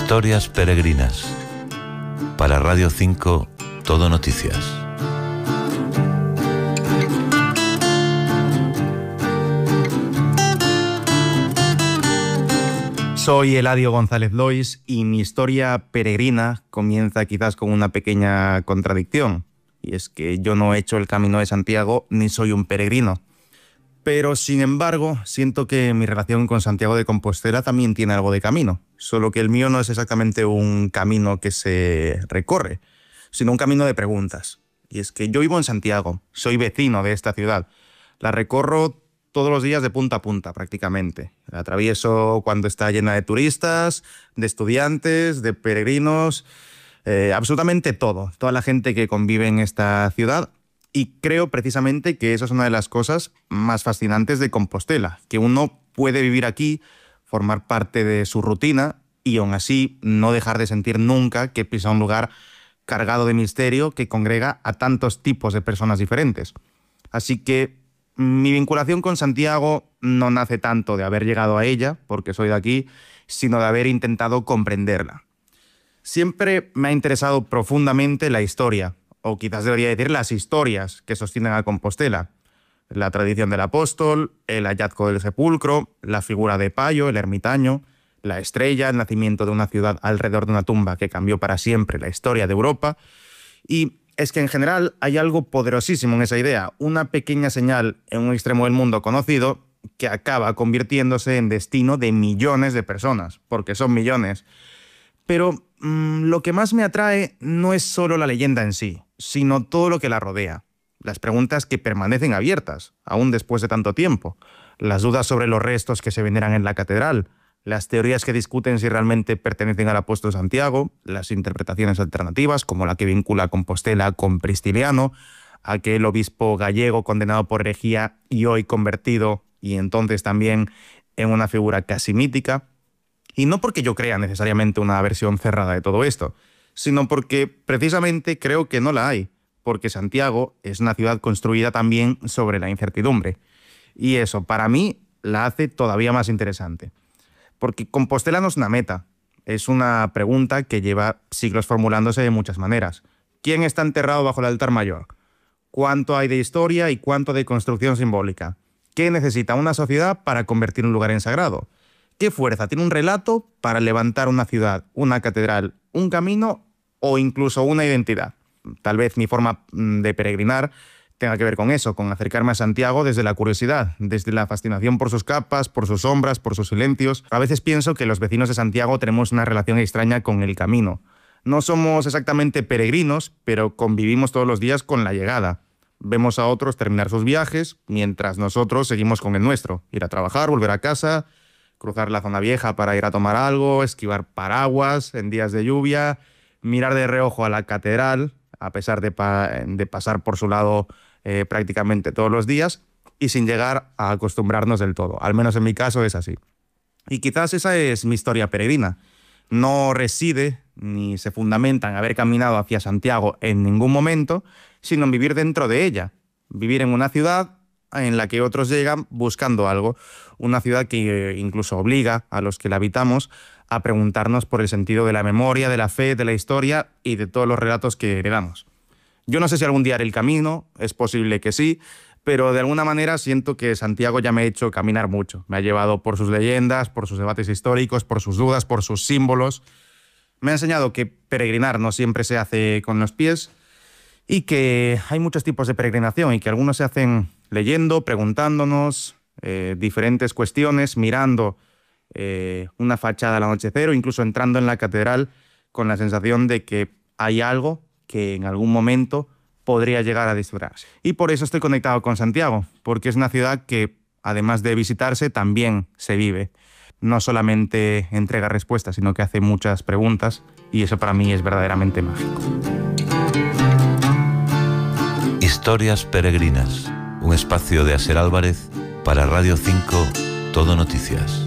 Historias peregrinas. Para Radio 5, Todo Noticias. Soy Eladio González Lois y mi historia peregrina comienza quizás con una pequeña contradicción. Y es que yo no he hecho el Camino de Santiago ni soy un peregrino. Pero, sin embargo, siento que mi relación con Santiago de Compostela también tiene algo de camino. Solo que el mío no es exactamente un camino que se recorre, sino un camino de preguntas. Y es que yo vivo en Santiago, soy vecino de esta ciudad. La recorro todos los días de punta a punta, prácticamente. La atravieso cuando está llena de turistas, de estudiantes, de peregrinos, absolutamente todo. Toda la gente que convive en esta ciudad. Y creo precisamente que eso es una de las cosas más fascinantes de Compostela, que uno puede vivir aquí, formar parte de su rutina y aún así no dejar de sentir nunca que pisa un lugar cargado de misterio que congrega a tantos tipos de personas diferentes. Así que mi vinculación con Santiago no nace tanto de haber llegado a ella, porque soy de aquí, sino de haber intentado comprenderla. Siempre me ha interesado profundamente la historia, o quizás debería decir las historias que sostienen a Compostela. La tradición del apóstol, el hallazgo del sepulcro, la figura de Payo, el ermitaño, la estrella, el nacimiento de una ciudad alrededor de una tumba que cambió para siempre la historia de Europa. Y es que en general hay algo poderosísimo en esa idea, una pequeña señal en un extremo del mundo conocido que acaba convirtiéndose en destino de millones de personas, porque son millones. Pero lo que más me atrae no es solo la leyenda en sí, sino todo lo que la rodea. Las preguntas que permanecen abiertas, aún después de tanto tiempo. Las dudas sobre los restos que se veneran en la catedral, las teorías que discuten si realmente pertenecen al apóstol Santiago, las interpretaciones alternativas, como la que vincula a Compostela con Pristiliano, aquel obispo gallego condenado por herejía y hoy convertido, y entonces también en una figura casi mítica. Y no porque yo crea necesariamente una versión cerrada de todo esto, sino porque precisamente creo que no la hay, porque Santiago es una ciudad construida también sobre la incertidumbre. Y eso, para mí, la hace todavía más interesante. Porque Compostela no es una meta, es una pregunta que lleva siglos formulándose de muchas maneras. ¿Quién está enterrado bajo el altar mayor? ¿Cuánto hay de historia y cuánto de construcción simbólica? ¿Qué necesita una sociedad para convertir un lugar en sagrado? ¿Qué fuerza tiene un relato para levantar una ciudad, una catedral, un camino o incluso una identidad? Tal vez mi forma de peregrinar tenga que ver con eso, con acercarme a Santiago desde la curiosidad, desde la fascinación por sus capas, por sus sombras, por sus silencios. A veces pienso que los vecinos de Santiago tenemos una relación extraña con el camino. No somos exactamente peregrinos, pero convivimos todos los días con la llegada. Vemos a otros terminar sus viajes, mientras nosotros seguimos con el nuestro. Ir a trabajar, volver a casa, cruzar la zona vieja para ir a tomar algo, esquivar paraguas en días de lluvia, mirar de reojo a la catedral, a pesar de pasar por su lado prácticamente todos los días, y sin llegar a acostumbrarnos del todo. Al menos en mi caso es así. Y quizás esa es mi historia peregrina. No reside ni se fundamenta en haber caminado hacia Santiago en ningún momento, sino en vivir dentro de ella. Vivir en una ciudad en la que otros llegan buscando algo. Una ciudad que incluso obliga a los que la habitamos a preguntarnos por el sentido de la memoria, de la fe, de la historia y de todos los relatos que heredamos. Yo no sé si algún día haré el camino, es posible que sí, pero de alguna manera siento que Santiago ya me ha hecho caminar mucho. Me ha llevado por sus leyendas, por sus debates históricos, por sus dudas, por sus símbolos. Me ha enseñado que peregrinar no siempre se hace con los pies y que hay muchos tipos de peregrinación y que algunos se hacen leyendo, preguntándonos diferentes cuestiones, mirando una fachada al anochecer o incluso entrando en la catedral con la sensación de que hay algo que en algún momento podría llegar a disfrutarse. Y por eso estoy conectado con Santiago, porque es una ciudad que, además de visitarse, también se vive. No solamente entrega respuestas, sino que hace muchas preguntas, y eso para mí es verdaderamente mágico. Historias peregrinas, un espacio de Asier Álvarez para Radio 5, Todo Noticias.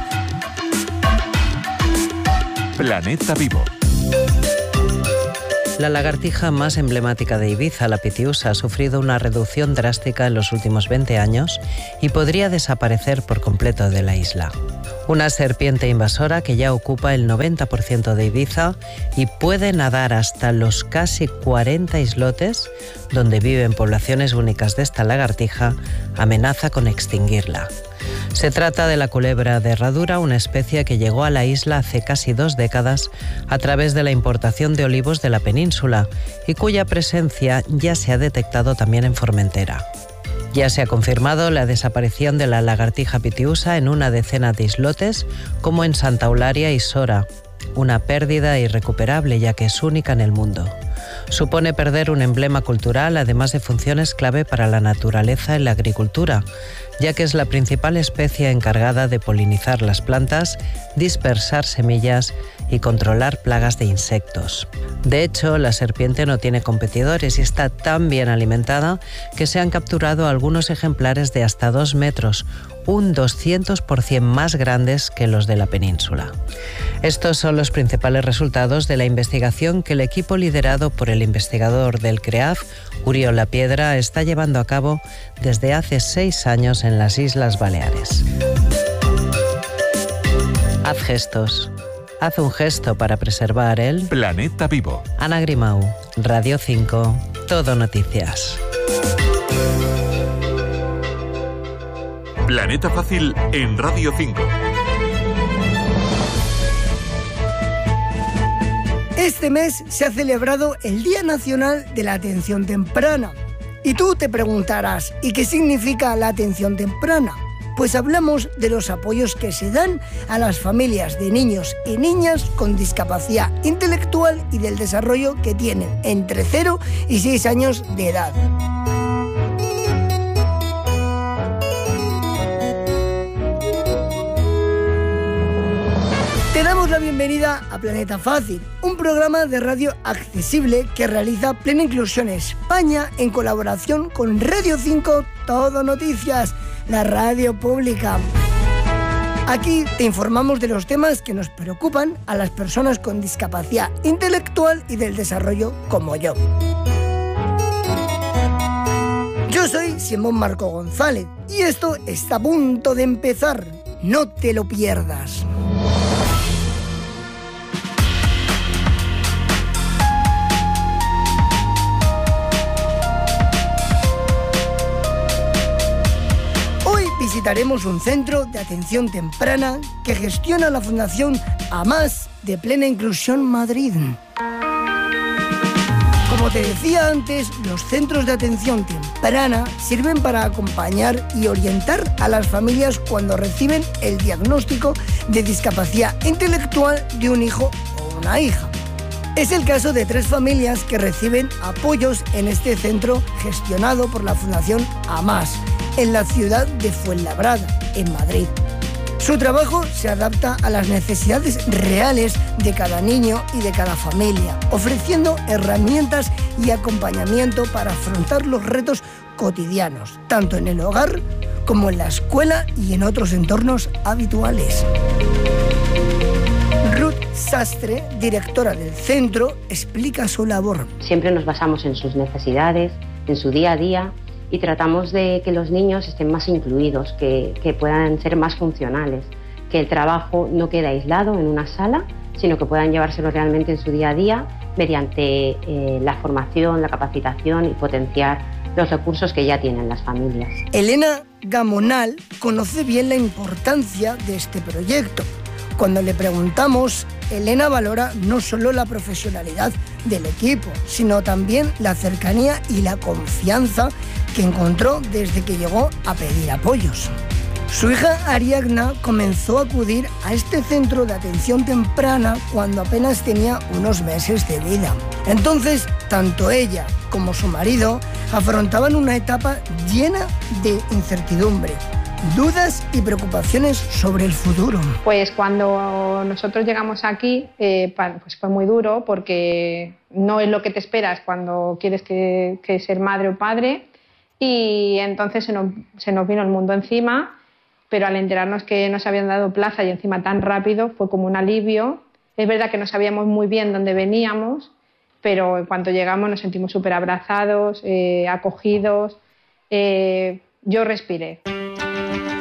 Planeta Vivo. La lagartija más emblemática de Ibiza, la pitiusa, ha sufrido una reducción drástica en los últimos 20 años y podría desaparecer por completo de la isla. Una serpiente invasora que ya ocupa el 90% de Ibiza y puede nadar hasta los casi 40 islotes donde viven poblaciones únicas de esta lagartija, amenaza con extinguirla. Se trata de la culebra de herradura, una especie que llegó a la isla hace casi 2 décadas a través de la importación de olivos de la península y cuya presencia ya se ha detectado también en Formentera. Ya se ha confirmado la desaparición de la lagartija pitiusa en una decena de islotes, como en Santa Eulalia y Sora, una pérdida irrecuperable ya que es única en el mundo. Supone perder un emblema cultural, además de funciones clave para la naturaleza y la agricultura, ya que es la principal especie encargada de polinizar las plantas, dispersar semillas y controlar plagas de insectos. De hecho, la serpiente no tiene competidores y está tan bien alimentada que se han capturado algunos ejemplares de hasta 2 metros, un 200% más grandes que los de la península. Estos son los principales resultados de la investigación que el equipo liderado por el investigador del CREAF, Uriol Lapiedra, está llevando a cabo desde hace 6 años en las Islas Baleares. Haz gestos. Haz un gesto para preservar el Planeta Vivo. Ana Grimau, Radio 5, Todo Noticias. Planeta Fácil en Radio 5. Este mes se ha celebrado el Día Nacional de la Atención Temprana. Y tú te preguntarás, ¿y qué significa la atención temprana? Pues hablamos de los apoyos que se dan a las familias de niños y niñas con discapacidad intelectual y del desarrollo que tienen entre 0 y 6 años de edad. Te damos la bienvenida a Planeta Fácil, un programa de radio accesible que realiza Plena Inclusión España en colaboración con Radio 5 Todo Noticias, la radio pública. Aquí te informamos de los temas que nos preocupan a las personas con discapacidad intelectual y del desarrollo como yo. Yo soy Simón Marco González y esto está a punto de empezar. No te lo pierdas. Visitaremos un centro de atención temprana que gestiona la Fundación AMAS de Plena Inclusión Madrid. Como te decía antes, los centros de atención temprana sirven para acompañar y orientar a las familias cuando reciben el diagnóstico de discapacidad intelectual de un hijo o una hija. Es el caso de 3 familias que reciben apoyos en este centro gestionado por la Fundación AMAS, en la ciudad de Fuenlabrada, en Madrid. Su trabajo se adapta a las necesidades reales de cada niño y de cada familia, ofreciendo herramientas y acompañamiento para afrontar los retos cotidianos, tanto en el hogar como en la escuela y en otros entornos habituales. Ruth Sastre, directora del centro, explica su labor. Siempre nos basamos en sus necesidades, en su día a día, y tratamos de que los niños estén más incluidos, que puedan ser más funcionales, que el trabajo no quede aislado en una sala, sino que puedan llevárselo realmente en su día a día mediante la formación, la capacitación y potenciar los recursos que ya tienen las familias. Elena Gamonal conoce bien la importancia de este proyecto. Cuando le preguntamos, Elena valora no solo la profesionalidad del equipo, sino también la cercanía y la confianza que encontró desde que llegó a pedir apoyos. Su hija Ariadna comenzó a acudir a este centro de atención temprana cuando apenas tenía unos meses de vida. Entonces, tanto ella como su marido afrontaban una etapa llena de incertidumbre, dudas y preocupaciones sobre el futuro. Pues cuando nosotros llegamos aquí, pues fue muy duro porque no es lo que te esperas cuando quieres que ser madre o padre, y entonces se nos vino el mundo encima, pero al enterarnos que nos habían dado plaza y encima tan rápido fue como un alivio. Es verdad que no sabíamos muy bien dónde veníamos pero en cuanto llegamos nos sentimos súper abrazados, acogidos. Yo respiré.